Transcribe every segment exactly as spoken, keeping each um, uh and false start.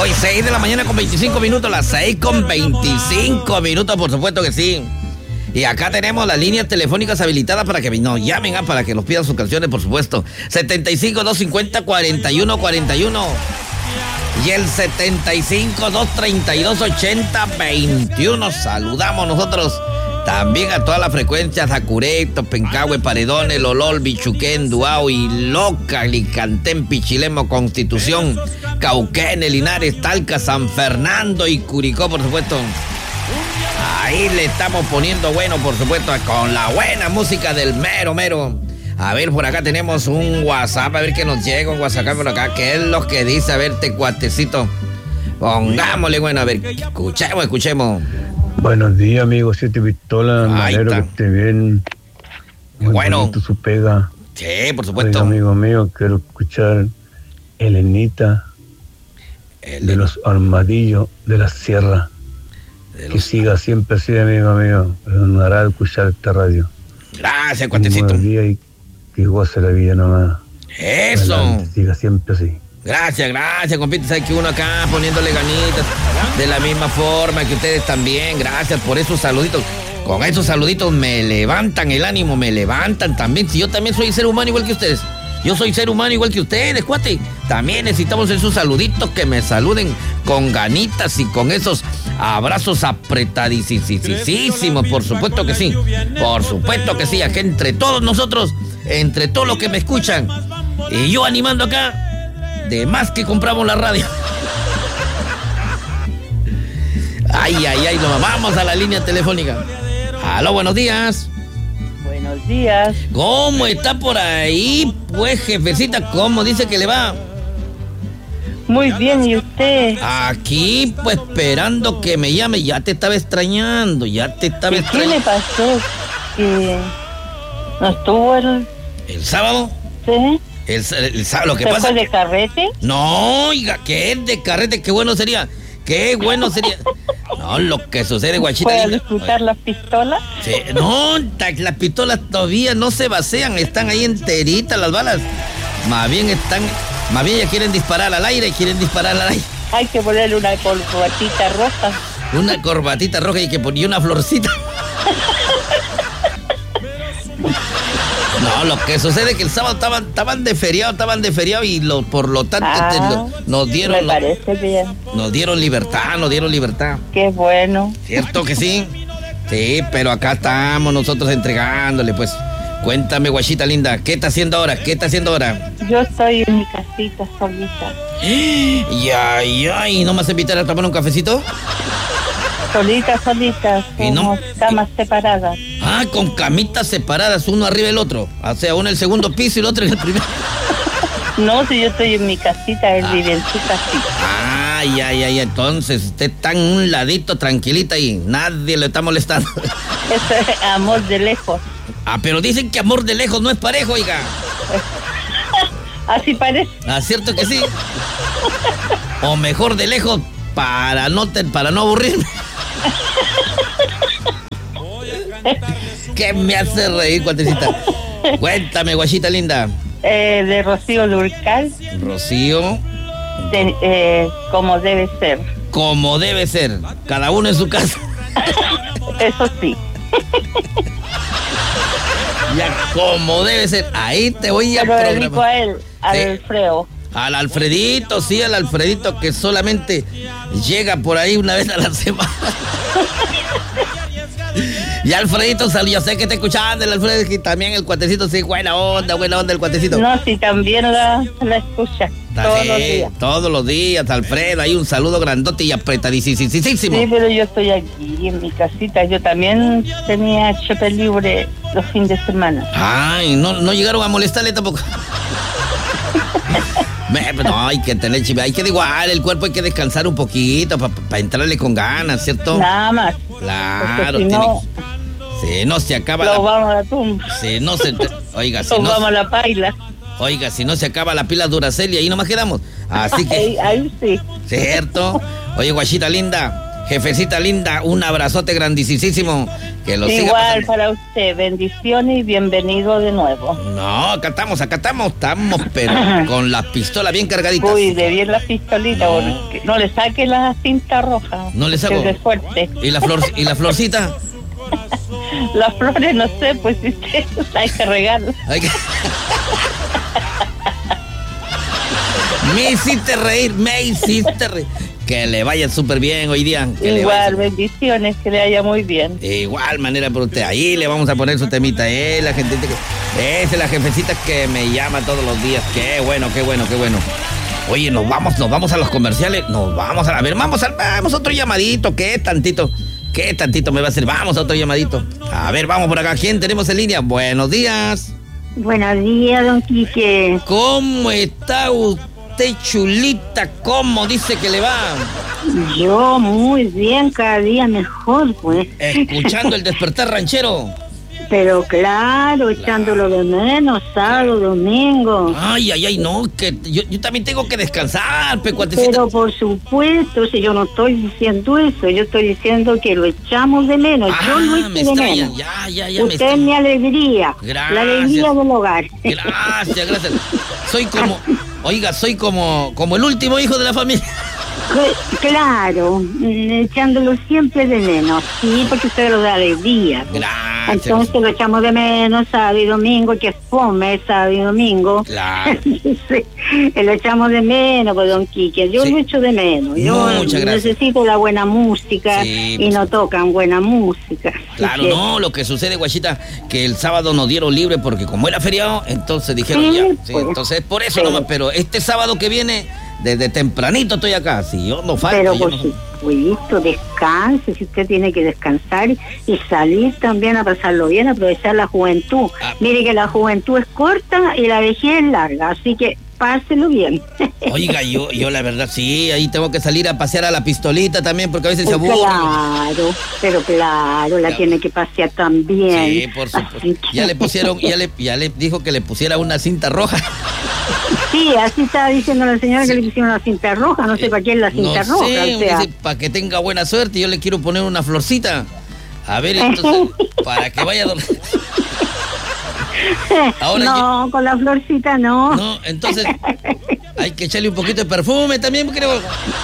Hoy seis de la mañana con veinticinco minutos, las seis con veinticinco minutos, por supuesto que sí. Y acá tenemos las líneas telefónicas habilitadas para que nos llamen, ah, para que nos pidan sus canciones, por supuesto. setenta y cinco, doscientos cincuenta, cuarenta y uno cuarenta y uno. Y el setenta y cinco, doscientos treinta y dos, ochenta, veintiuno. Saludamos nosotros también a todas las frecuencias: Acureto, Pencahue, Paredones, Lolol, Bichuquén, Duao y Loca, Licantén, Pichilemo, Constitución, Cauquenes, Linares, Talca, San Fernando y Curicó, por supuesto. Ahí le estamos poniendo bueno, por supuesto, con la buena música del mero, mero. A ver, por acá tenemos un WhatsApp, a ver qué nos llega un WhatsApp por acá. ¿Qué es lo que dice? A ver, te cuatecito. Pongámosle, bueno, a ver, escuchemos, escuchemos. Buenos días, amigo Siete Pistolas. Me alegro que esté bien. Muy bueno. Su pega. Sí, por supuesto. Oiga, amigo mío, quiero escuchar Elenita El... de los Armadillos de la Sierra. De los... Que siga siempre así, amigo mío. Me honrará escuchar esta radio. Gracias, cuatecito. Buenos días y que goce la vida nomás. Eso. Adelante, siga siempre así. Gracias, gracias, compite. Sabes que uno acá poniéndole ganitas de la misma forma que ustedes también. Gracias por esos saluditos. Con esos saluditos me levantan el ánimo, me levantan también. Si yo también soy ser humano igual que ustedes. Yo soy ser humano igual que ustedes, cuate. También necesitamos esos saluditos que me saluden con ganitas y con esos abrazos apretadísimos. Por supuesto que sí. Por supuesto que sí. Aquí entre todos nosotros, entre todos los que me escuchan, y yo animando acá, de más que compramos la radio. Ay, ay, ay, no, vamos a la línea telefónica. Aló, buenos días. Buenos días. ¿Cómo está por ahí, pues, jefecita? ¿Cómo dice que le va? Muy bien, ¿y usted? Aquí, pues, esperando que me llame. Ya te estaba extrañando, ya te estaba extrañando. ¿Qué le pasó? ¿Que no estuvo el... ¿El sábado? Sí. El, el, el, lo que ¿Se pasa fue de carrete? No, oiga, que es de carrete, qué bueno sería. Qué bueno sería. No, lo que sucede, guachita. ¿Puede disfrutar las pistolas? Sí, no, las pistolas todavía no se vacían, están ahí enteritas las balas. Más bien están, más bien ya quieren disparar al aire, quieren disparar al aire. Hay que ponerle una corbatita roja. Una corbatita roja y que ponía una florcita. No, lo que sucede es que el sábado estaban, estaban de feriado, estaban de feriado y lo, por lo tanto ah, te, lo, nos dieron... Me parece lo, bien. Nos dieron libertad, nos dieron libertad. Qué bueno. ¿Cierto que sí? Sí, pero acá estamos nosotros entregándole, pues. Cuéntame, guachita linda, ¿qué está haciendo ahora? ¿Qué está haciendo ahora? Yo estoy en mi casita solita. Y ay, ay, ¿no me vas a invitar a tomar un cafecito? Solita, solita, ¿Y no? camas separadas. Ah, con camitas separadas, uno arriba del otro. O sea, uno en el segundo piso y el otro en el primero. No, si yo estoy en mi casita, él ah. vive en su casita. Ay, ay, ay, entonces usted está en un ladito tranquilita y nadie le está molestando. Eso es amor de lejos. Ah, pero dicen que amor de lejos no es parejo, oiga. Así parece. Ah, ¿cierto que sí? O mejor de lejos para no, te, para no aburrirme. ¿Qué me hace reír, cuatecita? Cuéntame, guachita linda. Eh, de Rocío Dúrcal. Rocío. De, eh, como debe ser. Como debe ser. Cada uno en su casa. Eso sí. Ya, como debe ser. Ahí te voy a Pero programar. dedico a él, al sí. Alfredo. Al Alfredito, sí, al Alfredito que solamente llega por ahí una vez a la semana. Y Alfredito salió, sé que está escuchando el Alfredo, y también el cuatecito, sí, buena onda, buena onda el cuatecito. No, sí, también la, la escucha, todos sí, los días. Todos los días, Alfredo, hay un saludo grandote y apretadísimo. Sí, pero yo estoy aquí en mi casita, yo también tenía chope libre los fines de semana. Ay, no, no llegaron a molestarle tampoco. No, hay que tener chive, hay que igual, el cuerpo hay que descansar un poquito para pa entrarle con ganas, ¿cierto? Nada más. Claro, si tiene no, si no se acaba lo la... vamos a la tumba. Si no se... Oiga, si lo no... vamos a la paila. Oiga, si no se acaba la pila Duracell y ahí nomás quedamos. Así que... Ahí, ahí sí. ¿Cierto? Oye, guachita linda, Jefecita linda, un abrazote grandísimo. Que lo siga Igual pasando. para usted, bendiciones y bienvenido de nuevo. No, acá estamos, acá estamos, estamos, pero con las pistolas bien cargaditas. Cuide bien la pistolita, No. porque no le saque la cinta roja. No le saco. Que es de fuerte. ¿Y la flor, y la florcita? Las flores, no sé, pues si usted hay que regalar. Hay que... Me hiciste reír, me hiciste reír. Que le vaya súper bien hoy día. Que le Igual, vaya... bendiciones, que le haya muy bien. De igual manera por usted. Ahí le vamos a poner su temita. Eh, la gente que... Esa es la jefecita que me llama todos los días. Qué bueno, qué bueno, qué bueno. Oye, nos vamos, nos vamos a los comerciales. Nos vamos a... A ver, vamos a... Vamos a otro llamadito. ¿Qué tantito? ¿Qué tantito me va a hacer? Vamos a otro llamadito. A ver, vamos por acá. ¿Quién tenemos en línea? Buenos días. Buenos días, don Quique. ¿Cómo está usted, chulita? ¿Cómo dice que le va? Yo muy bien, cada día mejor, pues. Escuchando el despertar ranchero. Pero claro, echándolo de menos, sábado, domingo. Ay, ay, ay, no, que yo, yo también tengo que descansar, pecuatecita. Pero por supuesto, si yo no estoy diciendo eso, yo estoy diciendo que lo echamos de menos. Ah, yo lo me echo de extraña, menos. ya, ya, ya me Usted es extraña. mi alegría, Gracias. la alegría del hogar. Gracias, gracias. Soy como, oiga, soy como, como el último hijo de la familia. Claro, mm, echándolo siempre de menos, sí, porque usted lo da alegría. Gracias. Entonces lo echamos de menos sábado y domingo, que fome sábado y domingo. Claro. Sí, lo echamos de menos, pues, don Quique. Yo Sí. lo echo de menos. Yo Muchas gracias. necesito la buena música Sí, y pues. no tocan buena música. Así Claro, que- no, lo que sucede, guachita, que el sábado nos dieron libre porque como era feriado, entonces dijeron Sí, ya. Sí, pues. entonces por eso Sí. nomás, pero este sábado que viene, desde tempranito estoy acá. Si yo no falto, Pero yo por no- supuesto, descanse, si usted tiene que descansar y salir también a pasarlo bien, aprovechar la juventud. Ah. Mire que la juventud es corta y la vejez es larga, así que páselo bien. Oiga, yo, yo la verdad sí, ahí tengo que salir a pasear a la pistolita también porque a veces se aburre. Claro, pero claro, la Claro. tiene que pasear también. Sí, por supuesto. Así que- Ya le pusieron, ya le, ya le dijo que le pusiera una cinta roja. Sí, así estaba diciendo la señora que Sí. le pusieron la cinta roja, no sé para qué es la cinta no roja, sé, o sea. para que tenga buena suerte, yo le quiero poner una florcita. A ver, entonces, para que vaya a dormir. Ahora no, con la florcita no. No, entonces hay que echarle un poquito de perfume también, creo.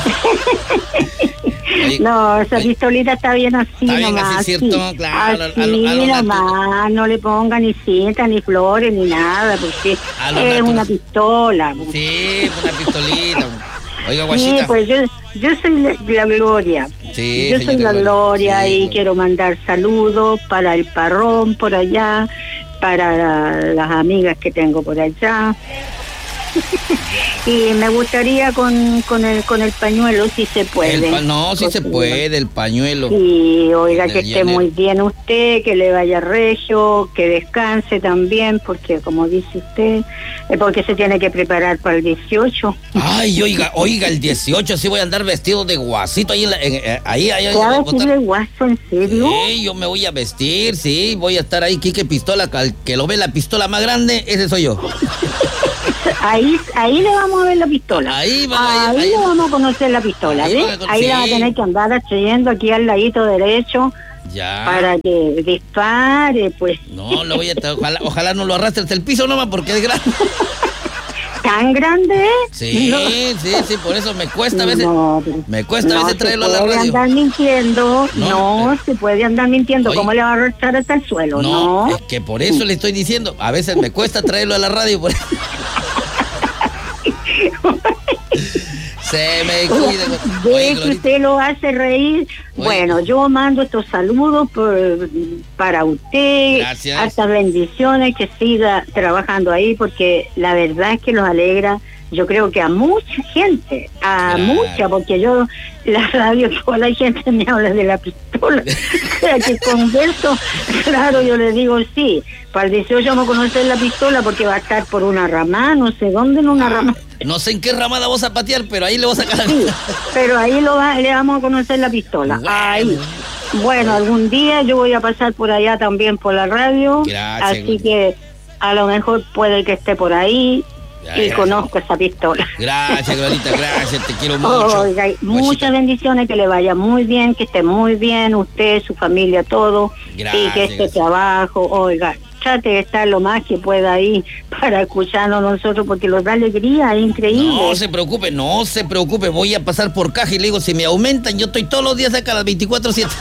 Oye, No, esa oye, pistolita está bien así Está bien nomás. así, ¿cierto? Claro, a- así a lo- a lo nomás, no le ponga ni cinta, ni flores, ni nada, porque A lo es natural. una pistola. Sí, una pistolita. Oiga, Sí, guachita. pues yo, yo soy la, la Gloria. Sí, yo soy señorita la Gloria. Gloria Sí, y Gloria. quiero mandar saludos para el parrón por allá, para las amigas que tengo por allá. Y me gustaría con, con el con el pañuelo si se puede. El pa- no, sí se Con- puede, el pañuelo. Y oiga, El que esté llanero. muy bien usted, que le vaya regio, que descanse también, porque como dice usted, es porque se tiene que preparar para el dieciocho. Ay, oiga, oiga, el dieciocho sí voy a andar vestido de guasito ahí, en la- en- eh, ahí, ahí, ahí, ¿Ya va a voy a botar- decirle guaso en serio? Sí, yo me voy a vestir, sí, voy a estar ahí, Quique Pistola, al que lo ve la pistola más grande, ese soy yo. Ahí, ahí le vamos a ver la pistola. Ahí va, ahí, ahí- le vamos a conocer la pistola, Ahí ¿ves? van a conocer- Ahí la va a sí. tener que andar haciendo aquí al ladito derecho Ya. para que dispare, pues. No, lo voy a estar, ojalá, ojalá no lo arrastre hasta el piso nomás porque es grande. ¿Tan grande es? Sí, No. sí, sí, por eso me cuesta a veces, No, pero- me cuesta a no veces se traerlo a la puede radio. andar mintiendo, No, no, pero- se puede andar mintiendo. Oye. ¿Cómo le va a arrastrar hasta el suelo? No, No. es que por eso le estoy diciendo, a veces me cuesta traerlo a la radio. Por... Se me cuida. Ve Oye, que Glorita, usted lo hace reír. Oye. Bueno, yo mando estos saludos por, para usted. Gracias. Hasta bendiciones, que siga trabajando ahí, porque la verdad es que los alegra. Yo creo que a mucha gente, a Claro. mucha, porque yo, la radio, toda la gente me habla de la pistola. O sea, que converso, claro, yo le digo sí. Para el dieciocho vamos a conocer la pistola porque va a estar por una rama, no sé dónde en una rama. no sé en qué ramada vos a patear, pero ahí le voy a sacar. Sí, pero ahí lo va, le vamos a conocer la pistola. Bueno. Ahí. Bueno, algún día yo voy a pasar por allá también por la radio. Gracias, Así Gloria. que a lo mejor puede que esté por ahí. Ya, y gracias. Conozco esa pistola. Gracias, Glorita, gracias, te quiero mucho. Oiga, muchas bendiciones, que le vaya muy bien, que esté muy bien, usted, su familia, todo. Gracias, y que este gracias. Trabajo, oiga, trate de estar lo más que pueda ahí para escucharnos nosotros, porque nos da alegría, es increíble. No se preocupe, no se preocupe, voy a pasar por caja y le digo, si me aumentan, yo estoy todos los días acá a las veinticuatro siete.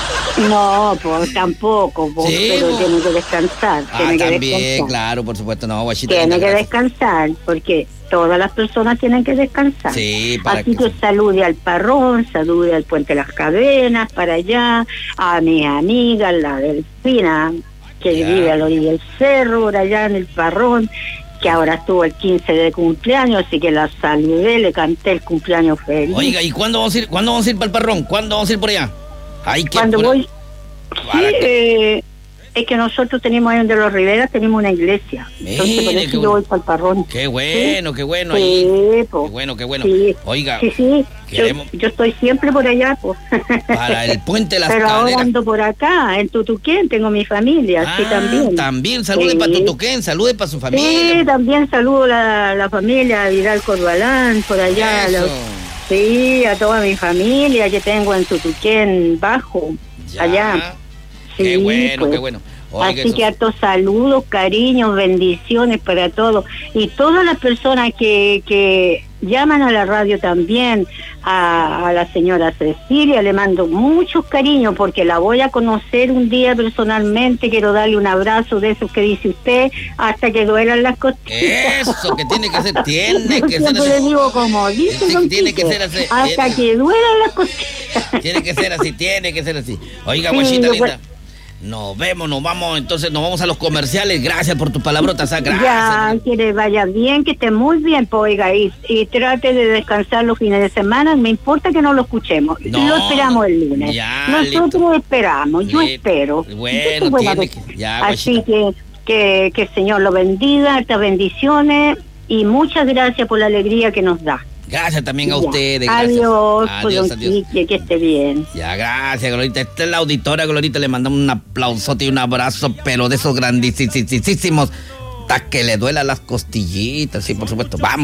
No, pues tampoco, pues, sí, pero no. Tiene que descansar. Ah, tiene también, que descansar. Claro, por supuesto, no, guachita. Tiene que gracias. Descansar, porque todas las personas tienen que descansar. Sí, para Así que, que salude al Parrón, salude al Puente de las Cadenas, para allá, a mis amigas, la Delfina, que ya. Vive a la orilla del cerro, por allá en el Parrón, que ahora estuvo el quince de cumpleaños, así que la saludé, le canté el cumpleaños feliz. Oiga, ¿y cuándo vamos a ir, cuándo vamos a ir para el Parrón? ¿Cuándo vamos a ir por allá? Ay, Cuando por... voy, sí, eh, es que nosotros tenemos ahí donde los Rivera, tenemos una iglesia. Mire, entonces por eso yo voy para el Parrón. Qué bueno, ¿sí? qué bueno. Sí, ahí. Po, qué bueno, qué bueno. Sí, Oiga, sí, sí. queremos... yo, yo estoy siempre por allá, pues. Para el Puente de las Pero Cadenas. ahora ando por acá, en Tutuquén, tengo mi familia, ah, sí, también. También, salude sí. para Tutuquén, salude para su familia. Sí, también saludo a la, la familia Vidal Corbalán, por allá. Los, sí, a toda mi familia que tengo en Tutuquén Bajo, ya. Allá. Sí, qué bueno, pues. Qué bueno. Oiga, así eso. Que hartos saludos, cariños, bendiciones para todos. Y todas las personas que, que llaman a la radio también, a, a la señora Cecilia, le mando muchos cariños porque la voy a conocer un día personalmente. Quiero darle un abrazo de esos que dice usted, hasta que duelan las costillas. Eso, que tiene que ser, tiene que ser así. le digo como dice, tiene, tiene que ser así. Hasta tiene, que duelan las costillas. Tiene que ser así, tiene que ser así. Oiga, sí, guachita linda. Pues, nos vemos, nos vamos, entonces nos vamos a los comerciales. Gracias por tus palabrotas, gracias. Ya, que le vaya bien, que esté muy bien, pues, oiga, y, y trate de descansar los fines de semana, me importa que no lo escuchemos, no, lo esperamos el lunes. Ya, nosotros listo. Esperamos, yo listo. Espero. Bueno, tiene que, ya, así que, que, que el Señor lo bendiga, estas bendiciones, y muchas gracias por la alegría que nos da. Gracias también a ustedes. Adiós, adiós, adiós. Quique, que esté bien. Ya, gracias, Glorita. Esta es la auditora, Glorita. Le mandamos un aplausote y un abrazo, pero de esos grandísimos, hasta que le duela las costillitas, sí, por supuesto. Vamos.